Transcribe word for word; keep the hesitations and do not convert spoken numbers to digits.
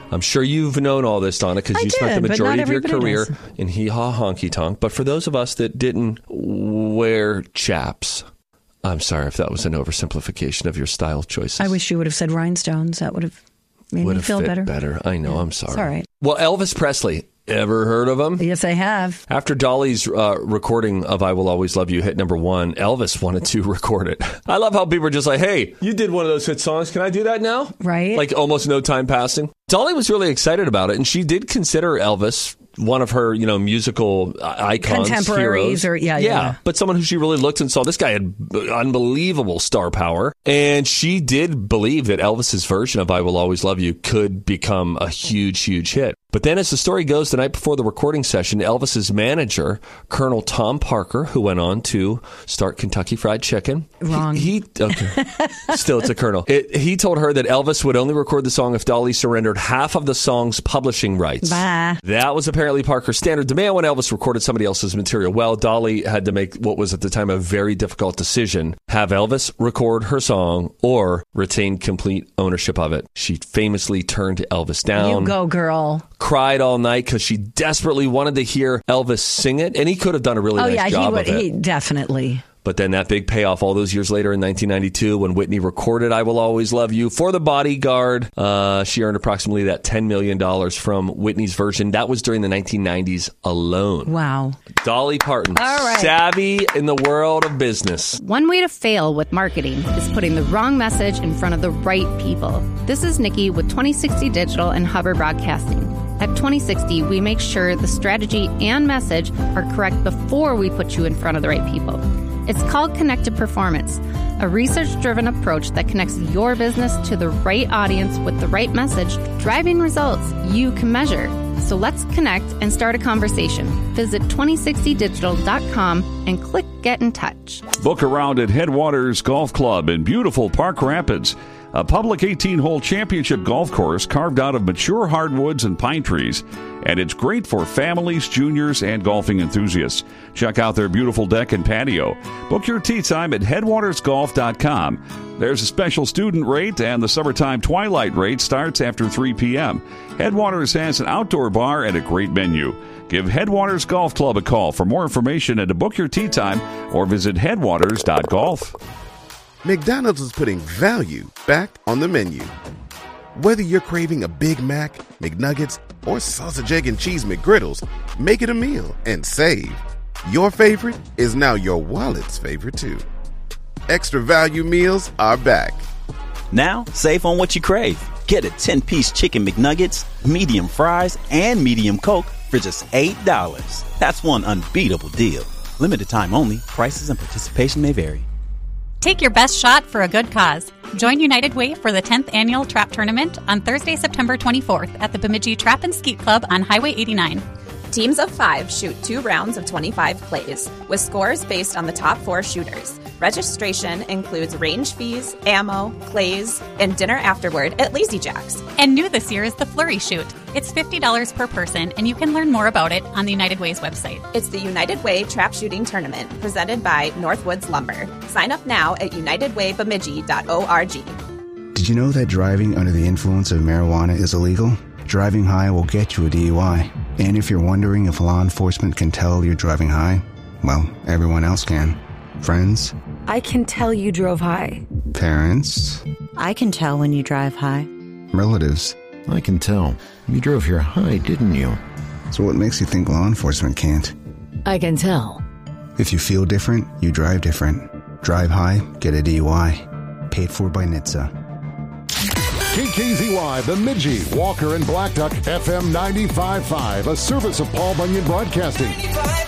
I'm sure you've known all this, Donna, because you did, spent the majority of your career does. in Hee Haw Honky Tonk. But for those of us that didn't wear chaps, I'm sorry if that was an oversimplification of your style choices. I wish you would have said rhinestones. That would have made would me have feel fit better. better. I know. Yeah. I'm sorry. It's all right. Well, Elvis Presley. Ever heard of him? Yes, I have. After Dolly's uh, recording of I Will Always Love You hit number one, Elvis wanted to record it. I love how people are just like, hey, you did one of those hit songs. Can I do that now? Right. Like almost no time passing. Dolly was really excited about it, and she did consider Elvis one of her, you know, musical icons, contemporaries, heroes. or yeah, yeah, yeah, but someone who she really looked and saw. This guy had unbelievable star power, and she did believe that Elvis's version of "I Will Always Love You" could become a huge, huge hit. But then, as the story goes, the night before the recording session, Elvis's manager, Colonel Tom Parker, who went on to start Kentucky Fried Chicken, wrong. He, he okay, still it's a Colonel. It, he told her that Elvis would only record the song if Dolly surrendered half of the song's publishing rights. Bah. That was apparently Parker's standard demand when Elvis recorded somebody else's material. Well, Dolly had to make what was at the time a very difficult decision: have Elvis record her song or retain complete ownership of it. She famously turned Elvis down. You go, girl. Cried all night because she desperately wanted to hear Elvis sing it, and he could have done a really oh, nice yeah, job he would, of it. He definitely. But then that big payoff all those years later in nineteen ninety-two when Whitney recorded I Will Always Love You for The Bodyguard. Uh, she earned approximately that ten million dollars from Whitney's version. That was during the nineteen nineties alone. Wow. Dolly Parton, all right. savvy in the world of business. One way to fail with marketing is putting the wrong message in front of the right people. This is Nikki with twenty sixty Digital and Hubbard Broadcasting. At twenty sixty, we make sure the strategy and message are correct before we put you in front of the right people. It's called Connected Performance, a research-driven approach that connects your business to the right audience with the right message, driving results you can measure. So let's connect and start a conversation. Visit twenty sixty digital dot com and click Get in Touch. Book around at Headwaters Golf Club in beautiful Park Rapids. A public eighteen-hole championship golf course carved out of mature hardwoods and pine trees. And it's great for families, juniors, and golfing enthusiasts. Check out their beautiful deck and patio. Book your tee time at headwaters golf dot com. There's a special student rate, and the summertime twilight rate starts after three p.m. Headwaters has an outdoor bar and a great menu. Give Headwaters Golf Club a call for more information and to book your tee time, or visit headwaters dot golf. McDonald's is putting value back on the menu. Whether you're craving a Big Mac, McNuggets, or sausage, egg, and cheese McGriddles, make it a meal and save. Your favorite is now your wallet's favorite, too. Extra value meals are back. Now, save on what you crave. Get a ten-piece Chicken McNuggets, medium fries, and medium Coke for just eight dollars. That's one unbeatable deal. Limited time only. Prices and participation may vary. Take your best shot for a good cause. Join United Way for the tenth Annual Trap Tournament on Thursday, September twenty-fourth at the Bemidji Trap and Skeet Club on Highway eighty-nine. Teams of five shoot two rounds of twenty-five clays, with scores based on the top four shooters. Registration includes range fees, ammo, clays, and dinner afterward at Lazy Jack's. And new this year is the Flurry Shoot. It's fifty dollars per person, and you can learn more about it on the United Way's website. It's the United Way Trap Shooting Tournament, presented by Northwoods Lumber. Sign up now at united way bemidji dot org. Did you know that driving under the influence of marijuana is illegal? Driving high will get you a D U I. And if you're wondering if law enforcement can tell you're driving high, well, everyone else can. Friends? I can tell you drove high. Parents? I can tell when you drive high. Relatives? I can tell. You drove here high, didn't you? So what makes you think law enforcement can't? I can tell. If you feel different, you drive different. Drive high, get a D U I. Paid for by N H T S A. K K Z Y, Bemidji, Walker, and Black Duck, F M ninety-five point five, a service of Paul Bunyan Broadcasting.